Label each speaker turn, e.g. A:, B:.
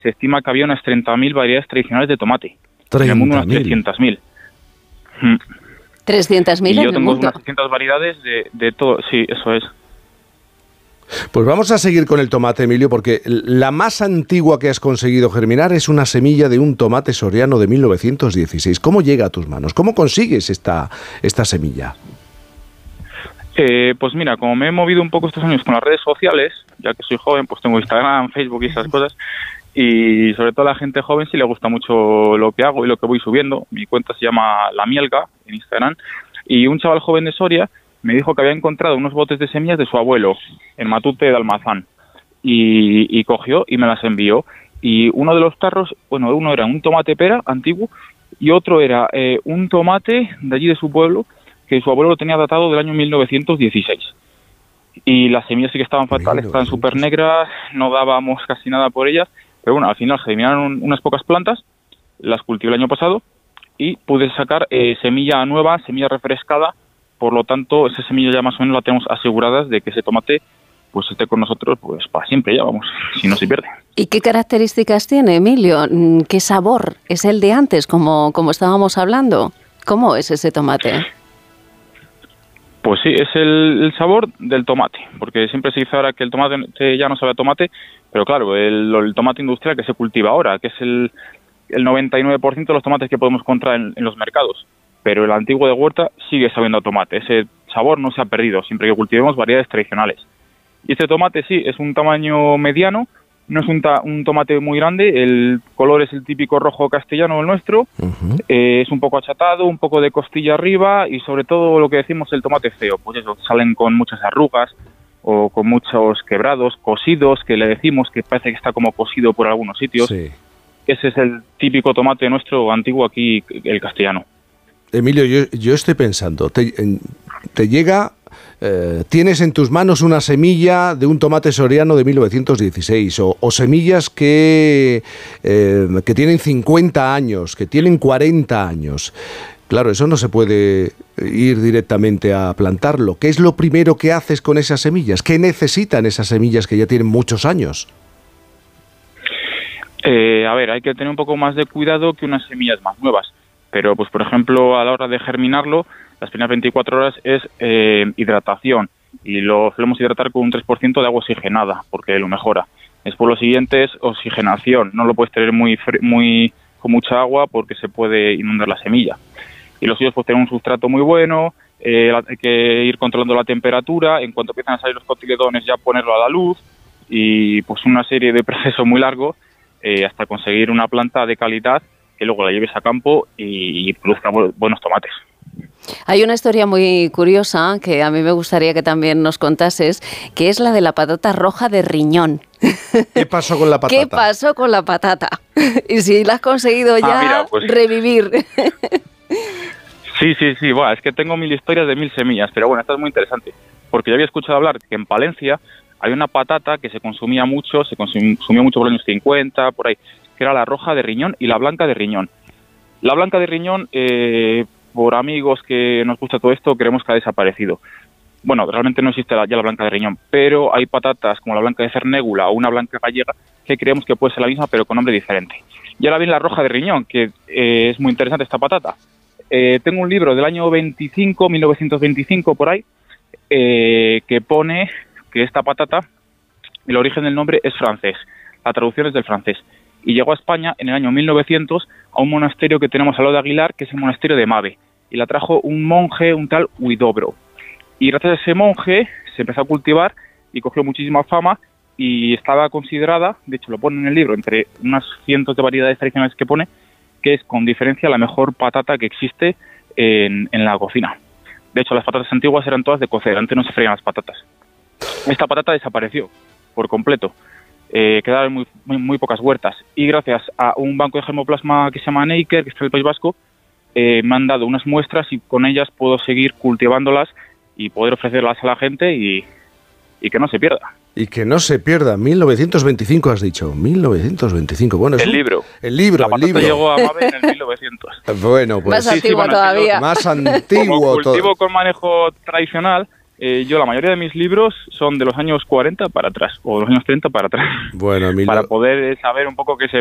A: se estima que había unas 30.000 variedades tradicionales de tomate. En el mundo unas 300.000.
B: 300.000 en el mundo.
A: Y yo tengo unas 600 variedades de todo. Sí, eso es.
C: Pues vamos a seguir con el tomate, Emilio, porque la más antigua que has conseguido germinar es una semilla de un tomate soriano de 1916. ¿Cómo llega a tus manos? ¿Cómo consigues esta semilla?
A: Pues mira, como me he movido un poco estos años con las redes sociales, ya que soy joven, pues tengo Instagram, Facebook y esas cosas, y sobre todo a la gente joven sí le gusta mucho lo que hago y lo que voy subiendo. Mi cuenta se llama La Mielga en Instagram, y un chaval joven de Soria me dijo que había encontrado unos botes de semillas de su abuelo en Matute de Almazán, y cogió y me las envió. Y uno de los tarros, bueno, uno era un tomate pera antiguo y otro era un tomate de allí de su pueblo, que su abuelo lo tenía datado del año 1916. Y las semillas sí que estaban fatales, estaban súper negras, no dábamos casi nada por ellas, pero bueno, al final germinaron unas pocas plantas, las cultivé el año pasado y pude sacar semilla nueva, semilla refrescada. Por lo tanto, esa semilla ya más o menos la tenemos aseguradas de que ese tomate pues esté con nosotros pues para siempre, ya vamos, si no se pierde.
B: ¿Y qué características tiene, Emilio? ¿Qué sabor? ¿Es el de antes, como estábamos hablando? ¿Cómo es ese tomate?
A: Pues sí, es el sabor del tomate, porque siempre se dice ahora que el tomate ya no sabe a tomate, pero claro, el tomate industrial que se cultiva ahora, que es el 99% de los tomates que podemos encontrar en los mercados, pero el antiguo de huerta sigue sabiendo a tomate, ese sabor no se ha perdido, siempre que cultivemos variedades tradicionales. Y este tomate sí, es un tamaño mediano, no es un tomate muy grande, el color es el típico rojo castellano, el nuestro, es un poco achatado, un poco de costilla arriba y sobre todo lo que decimos el tomate feo, pues eso, salen con muchas arrugas o con muchos quebrados, cosidos, que le decimos que parece que está como cosido por algunos sitios. Sí. Ese es el típico tomate nuestro antiguo aquí, el castellano.
C: Emilio, yo estoy pensando, te llega... tienes en tus manos una semilla de un tomate soriano de 1916 o semillas que tienen 50 años, que tienen 40 años. Claro, eso no se puede ir directamente a plantarlo. ¿Qué es lo primero que haces con esas semillas? ¿Qué necesitan esas semillas que ya tienen muchos años?
A: A ver, hay que tener un poco más de cuidado que unas semillas más nuevas. Pero, pues por ejemplo, a la hora de germinarlo, las primeras 24 horas es hidratación y lo solemos hidratar con un 3% de agua oxigenada porque lo mejora. Después lo siguiente es oxigenación, no lo puedes tener con mucha agua porque se puede inundar la semilla. Y los suyos pues tener un sustrato muy bueno, hay que ir controlando la temperatura, en cuanto empiezan a salir los cotiledones ya ponerlo a la luz y pues una serie de procesos muy largos hasta conseguir una planta de calidad que luego la lleves a campo y produzca buenos tomates.
B: Hay una historia muy curiosa que a mí me gustaría que también nos contases, que es la de la patata roja de riñón.
C: ¿Qué pasó con la patata?
B: ¿Qué pasó con la patata? Y si la has conseguido ya mira, pues, revivir.
A: Sí, bueno, es que tengo 1000 historias de 1000 semillas, pero bueno, esta es muy interesante, porque yo había escuchado hablar que en Palencia hay una patata que se consumía mucho por los años 50, por ahí, que era la roja de riñón y la blanca de riñón. La blanca de riñón, por amigos que nos gusta todo esto, creemos que ha desaparecido. Bueno, realmente no existe ya la blanca de riñón, pero hay patatas como la blanca de cernégula o una blanca gallega que creemos que puede ser la misma, pero con nombre diferente. Y ahora viene la roja de riñón, que es muy interesante esta patata. Tengo un libro del año 1925 por ahí, que pone que esta patata, el origen del nombre es francés, la traducción es del francés. Y llegó a España en el año 1900 a un monasterio que tenemos al lado de Aguilar, que es el monasterio de Mave, y la trajo un monje, un tal Huidobro. Y gracias a ese monje se empezó a cultivar y cogió muchísima fama y estaba considerada, de hecho lo pone en el libro, entre unas cientos de variedades tradicionales que pone, que es con diferencia la mejor patata que existe en la cocina. De hecho las patatas antiguas eran todas de cocer, antes no se freían las patatas. Esta patata desapareció por completo. Quedaron muy pocas huertas y gracias a un banco de germoplasma que se llama Neiker, que está en el País Vasco, me han dado unas muestras y con ellas puedo seguir cultivándolas y poder ofrecerlas a la gente y que no se pierda.
C: Y que no se pierda. 1925 has dicho. 1925. Bueno,
A: el libro.
C: La
A: patata llegó a Mave en el 1900.
C: Bueno, pues
B: más antiguo todavía.
C: Más antiguo.
A: Como cultivo con manejo tradicional, yo la mayoría de mis libros son de los años 40 para atrás, o de los años 30 para atrás,
C: bueno, Emilio,
A: para poder saber un poco qué se